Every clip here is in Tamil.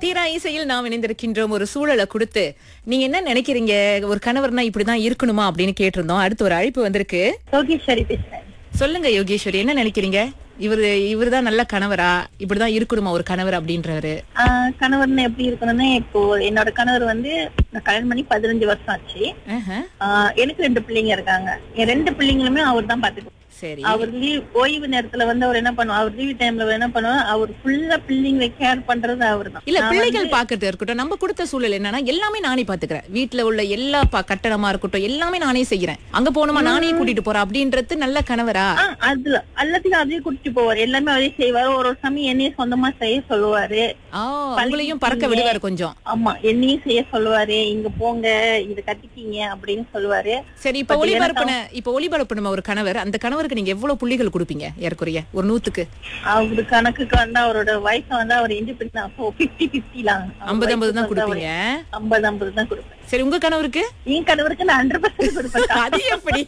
தீரா இசையில் நாம் இணைந்திருக்கின்றோம். ஒரு சூழலை கொடுத்து நீங்க என்ன நினைக்கிறீங்க, ஒரு கணவர்னா இப்படிதான் இருக்கணுமா அப்படின்னு கேட்டிருந்தோம். அடுத்து ஒரு அழைப்பு வந்திருக்கு. யோகேஸ்வரி பேசுறேன். சொல்லுங்க யோகேஸ்வரி, என்ன நினைக்கிறீங்க? இவருதான் நல்ல கணவரா, இப்படிதான் இருக்கணுமா ஒரு கணவர் அப்படின்றாரு? கணவர்னு எப்படி இருக்கணும்னா, இப்போ என்னோட கணவர் வந்து நான் கல்யாணம் பண்ணி 15 வருஷம் ஆச்சு. எனக்கு 2 பிள்ளைங்க இருக்காங்க. என் 2 பிள்ளைங்களுமே அவர் தான் பாத்துக்குவார். சரி. அவர் ஓய்வு நேரத்துல வந்து அவர் என்ன பண்ணுவார், அவர் லீவ் டைம்ல என்ன பண்ணுவார், அவர் ஃபுல்லா பிள்ளைங்களை கேர் பண்றது அவர் தான். இல்ல, பிள்ளைகள் பாக்குறது இருக்கட்டும், நம்ம கொடுத்த சூழல் என்னன்னா எல்லாமே நானே பாத்துக்கிறேன். வீட்டுல உள்ள எல்லா கட்டணமா இருக்கட்டும் எல்லாமே நானே செய்யறேன். அங்க போனோமா நானே கூட்டிட்டு போறேன் அப்படின்றது நல்ல கணவரா? அதுல எல்லாத்தையும் அதே கூட்டிட்டு போவார். எல்லாமே அதே செய்வாரு. ஒரு சமயம் என்னையும் சொந்தமா செய்ய சொல்லுவாரு. உங்களையும் பறக்க விடுவாரு கொஞ்சம். ஆமா, என்னையும் செய்ய சொல்லுவாரு. இங்க போங்க, இது கட்டிக்கிங்க அப்படின்னு சொல்லுவாரு. சரி, இப்ப ஒளிபரப்புன ஒரு கணவர், அந்த கணவருக்கு நீங்க எவ்வளவு புள்ளிகள் கொடுப்பீங்க? ஏற்குறைய ஒரு 100க்கு அவரு கணக்குக்கு வந்து அவரோட வயசு வந்து அவர் இண்டிபெண்டன்ட் 50-50 50-50 தான் கொடுப்பீங்க. 50-50 தான் கொடுப்பேன். சரி, உங்க கணவருக்கு? என் கணவருக்கு நான் 100% கொடுப்பேன். அது எப்படி?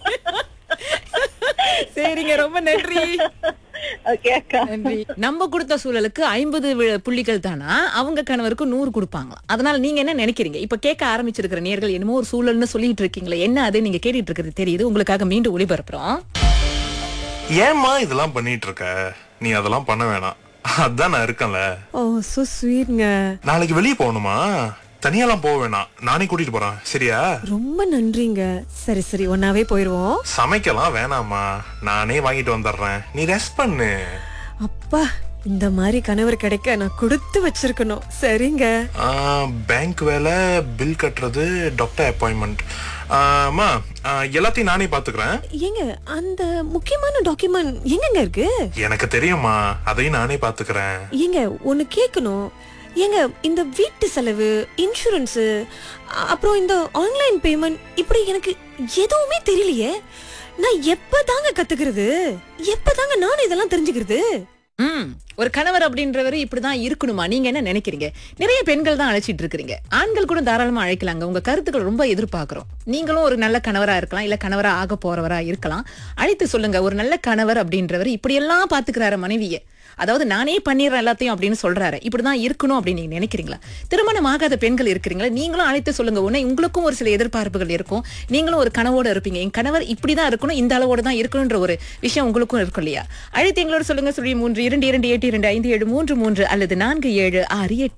சரிங்க, ரொம்ப நன்றி. நன்றி. நம்ம கொடுத்த சூழலுக்கு 50 புள்ளிகள் தானா, அவங்க கணவருக்கு 100 கொடுப்பாங்களா? அதனால நீங்க என்ன நினைக்கிறீங்க? இப்ப கேட்க ஆரம்பிச்சிருக்கிற நேர்கள் என்னமோ ஒரு சூழல்னு சொல்லிட்டு இருக்கீங்களா, என்ன அது நீங்க கேட்டுட்டு இருக்கிறது தெரியுது. உங்களுக்காக மீண்டும் ஒளிபரப்புறோம். ஏம்மா இதெல்லாம் பண்ணிட்டு இருக்க? நீ அதெல்லாம் பண்ண வேணாம், அதான் நான் இருக்கேன்ல. ஓ சோ ஸ்வீட்ங்க. நாளைக்கு வெளியே போகணுமா? தனியாலாம் போக வேணாம், நானே கூட்டிட்டு போறேன். சரியா? ரொம்ப நன்றிங்க. சரி சரி, ஒன்னாவே போயிருவோம். சமைக்கலாம் வேணாமா, நானே வாங்கிட்டு வந்துடுறேன், நீ ரெஸ்ட் பண்ணு. அப்பா, இந்த மாதிரி கணவர் கிடைக்க நான் கொடுத்து வச்சிருக்கணும். சரிங்க. பேங்க் வேலை, பில் கட்டுறது, டாக்டர் அப்பாயின்மெண்ட், எல்லாத்தையும் நானே பாத்துக்கிறேன். ஏங்க, அந்த முக்கியமான டாக்குமெண்ட் எங்கங்க இருக்கு? எனக்கு தெரியுமா, அதையும் நானே பாத்துக்கிறேன். ஏங்க, ஒன்னு கேட்கணும். ஏங்க, இந்த வீட்டு செலவு, இன்சூரன்ஸ், அப்புறம் இந்த ஆன்லைன் பேமெண்ட், இப்படி எனக்கு எதுவுமே தெரியலையே. நான் எப்பதாங்க கத்துக்கிறது? எப்பதாங்க நான் இதெல்லாம் தெரிஞ்சுக்கிறது? ஒரு கணவர் அப்படின்றவரு இப்படிதான் இருக்கணுமா? நீங்க என்ன நினைக்கிறீங்க? நிறைய பெண்கள் தான் அழைச்சிட்டு இருக்கிறீங்க. ஆண்கள் கூட தாராளமா அழைக்கலாங்க. உங்க கருத்துக்கள் ரொம்ப எதிர்பார்க்கிறோம். நீங்களும் ஒரு நல்ல கணவரா இருக்கலாம், இல்ல கணவரா ஆக போறவரா இருக்கலாம். அழைத்து சொல்லுங்க. ஒரு நல்ல கணவர் அப்படின்றவர் இப்படி எல்லாம் பாத்துக்கிறாரு மனைவிய, அதாவது நானே பண்ணிடுறேன் எல்லாத்தையும் அப்படின்னு சொல்றாரு, இப்படிதான் இருக்கணும் அப்படின்னு நீங்க நினைக்கிறீங்களா? திருமணம் ஆகாத பெண்கள் இருக்கிறீங்களா, நீங்களும் அழைத்து சொல்லுங்க. உடனே உங்களுக்கும் ஒரு சில எதிர்பார்ப்புகள் இருக்கும். நீங்களும் ஒரு கனவோட இருப்பீங்க, என் கணவர் இப்படிதான் இருக்கணும், இந்த அளவோட தான் இருக்கணும்ன்ற ஒரு விஷயம் உங்களுக்கும் இருக்கும் இல்லையா? அழைத்து எங்களோட சொல்லுங்க. 3 2 2 8 2 5 7 3 3 அல்லது 4 7 6 8.